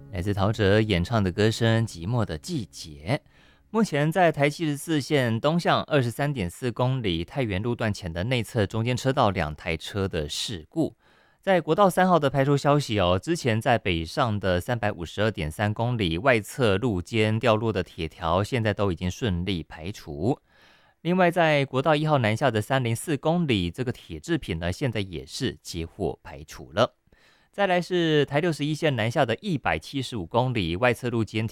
来自陶喆演唱的歌声《寂寞的季节》。目前在台74线东向23.4公里太原路段前的内侧中间车道2台车的事故。在国道3号的排除消息之前在北上的352.3公里外侧路肩掉落的铁条，现在都已经顺利排除。另外在国道1号南下的304公里，这个铁制品呢，现在也是接获排除了。再来是台61线南下的175公里外侧路肩